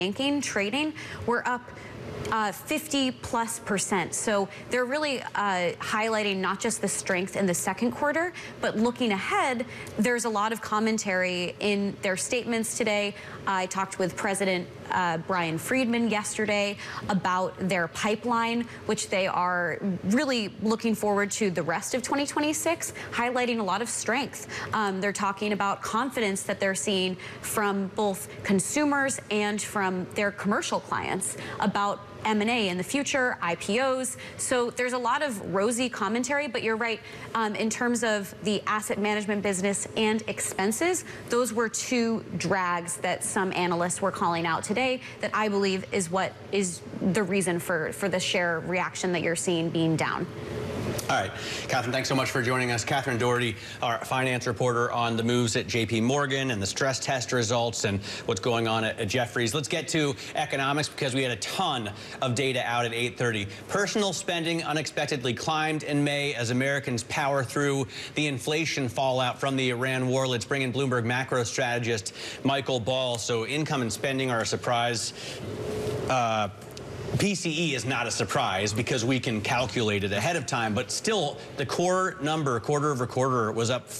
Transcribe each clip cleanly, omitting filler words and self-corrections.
banking, trading, we're up 50+%. So they're really highlighting not just the strength in the second quarter, but looking ahead, there's a lot of commentary in their statements today. I talked with President Brian Friedman yesterday about their pipeline, which they are really looking forward to the rest of 2026, highlighting a lot of strength. They're talking about confidence that they're seeing from both consumers and from their commercial clients about M&A in the future, IPOs. So there's a lot of rosy commentary, but you're right. In terms of the asset management business and expenses, those were two drags that some analysts were calling out today that I believe is what is the reason for the share reaction that you're seeing being down. All right, Catherine, thanks so much for joining us. Catherine Doherty, our finance reporter on the moves at JP Morgan and the stress test results and what's going on at Jefferies. Let's get to economics because we had a ton of data out at 8:30. Personal spending unexpectedly climbed in May as Americans power through the inflation fallout from the Iran war. Let's bring in Bloomberg macro strategist Michael Ball. So income and spending are a surprise. PCE is not a surprise because we can calculate it ahead of time, but still the core number quarter over quarter was up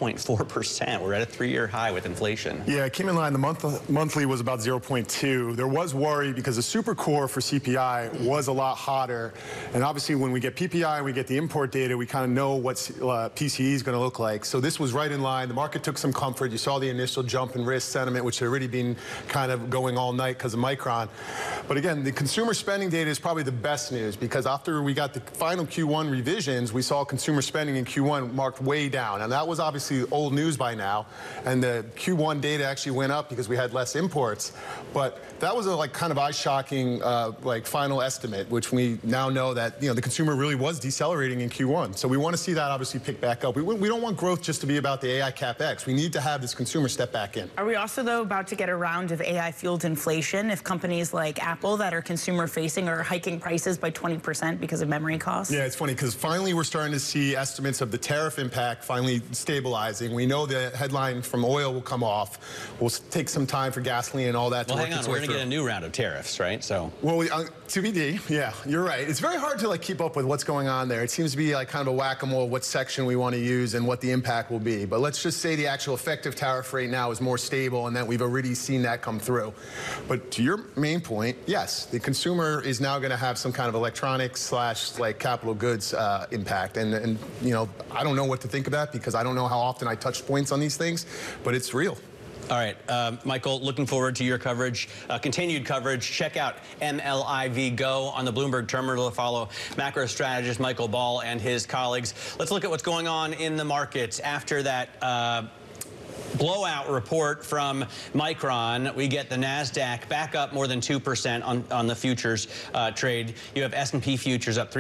4.4%. We're at a 3-year high with inflation. Yeah, it came in line. The monthly was about 0.2. There was worry because the super core for CPI was a lot hotter. And obviously when we get PPI and we get the import data, we kind of know what PCE is going to look like. So this was right in line. The market took some comfort. You saw the initial jump in risk sentiment, which had already been kind of going all night because of Micron. But again, the consumer spending data is probably the best news because after we got the final Q1 revisions, we saw consumer spending in Q1 marked way down. And that was obviously old news by now. And the Q1 data actually went up because we had less imports. But that was a kind of eye-shocking final estimate, which we now know that the consumer really was decelerating in Q1. So we want to see that obviously pick back up. We don't want growth just to be about the AI CapEx. We need to have this consumer step back in. Are we also, though, about to get a round of AI-fueled inflation if companies like Apple that are consumer-facing are hiking prices by 20% because of memory costs? Yeah, it's funny because finally we're starting to see estimates of the tariff impact finally stabilizing. We know the headline from oil will come off. We'll take some time for gasoline and all that to work its way through. Well, hang on, we're going to get a new round of tariffs, right? So. Well, TBD, yeah, you're right. It's very hard to keep up with what's going on there. It seems to be kind of a whack-a-mole what section we want to use and what the impact will be. But let's just say the actual effective tariff rate now is more stable and that we've already seen that come through. But to your main point, yes, the consumer is now going to have some kind of electronics / capital goods impact. And I don't know what to think of that because I don't know how often I touch points on these things, but it's real. All right, Michael, looking forward to your coverage, continued coverage. Check out MLIV Go on the Bloomberg terminal to follow macro strategist Michael Ball and his colleagues. Let's look at what's going on in the markets after that blowout report from Micron. We get the NASDAQ back up more than 2% on the futures trade. You have S&P futures up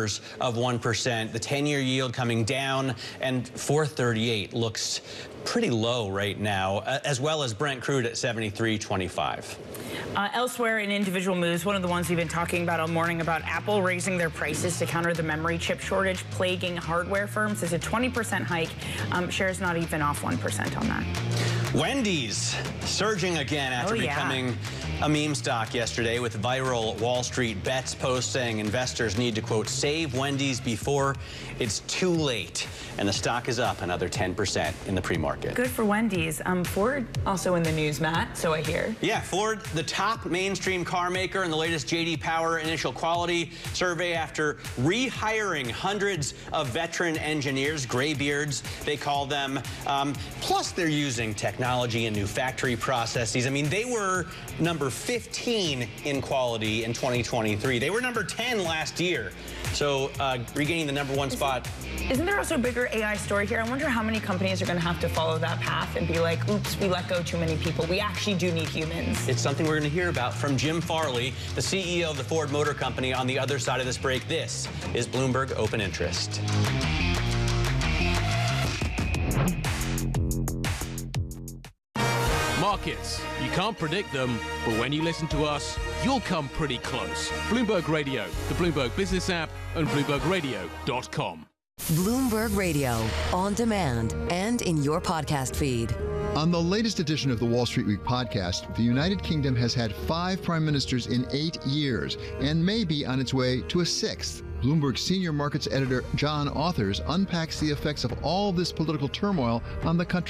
0.75%. The 10-year yield coming down, and 438 looks pretty low right now, as well as Brent crude at 73.25. Elsewhere in individual moves, one of the ones we've been talking about all morning about Apple raising their prices to counter the memory chip shortage plaguing hardware firms. There's a 20% hike. Shares not even off 1% on that. Wendy's surging again after becoming a meme stock yesterday with viral Wall Street bets post saying investors need to, quote, save Wendy's before it's too late. And the stock is up another 10% in the pre-market. Good for Wendy's. Ford also in the news, Matt, so I hear. Yeah, Ford, the top mainstream car maker in the latest J.D. Power initial quality survey after rehiring hundreds of veteran engineers, graybeards, they call them. Plus, they're using technology and new factory processes. I mean, they were number 15 in quality in 2023. They were number 10 last year. So regaining the #1 spot. Isn't there also a bigger AI story here? I wonder how many companies are going to have to follow that path and be like, oops, we let go too many people. We actually do need humans. It's something we're going to hear about from Jim Farley, the CEO of the Ford Motor Company, on the other side of this break. This is Bloomberg Open Interest. Markets, you can't predict them, but when you listen to us, you'll come pretty close. Bloomberg Radio, the Bloomberg Business app, and BloombergRadio.com. Bloomberg Radio, on demand and in your podcast feed. On the latest edition of the Wall Street Week podcast, the United Kingdom has had 5 prime ministers in 8 years and may be on its way to a 6th. Bloomberg senior markets editor John Authers unpacks the effects of all this political turmoil on the country.